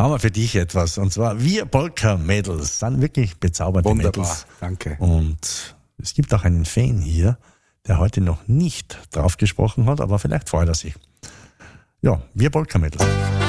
haben wir für dich etwas. Und zwar wir Polka-Mädels sind wirklich bezaubernde Wunderbar, Mädels. danke. Und es gibt auch einen Fan hier, der heute noch nicht drauf gesprochen hat, aber vielleicht freut er sich. Ja, wir Polka-Mädels.